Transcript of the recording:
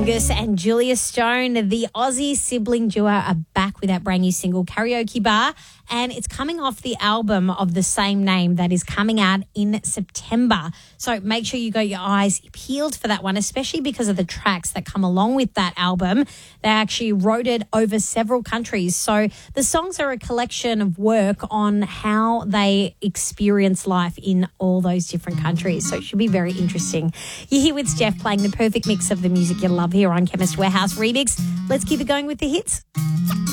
Angus and Julia Stone, the Aussie sibling duo, are back with that brand new single, Karaoke Bar, and it's coming off the album of the same name that is coming out in September. So make sure you got your eyes peeled for that one, especially because of the tracks that come along with that album. They actually wrote it over several countries. So the songs are a collection of work on how they experience life in all those different countries. So it should be very interesting. You're here with Steph playing the perfect mix of the music you love here on Chemist Warehouse Remix. Let's keep it going with the hits.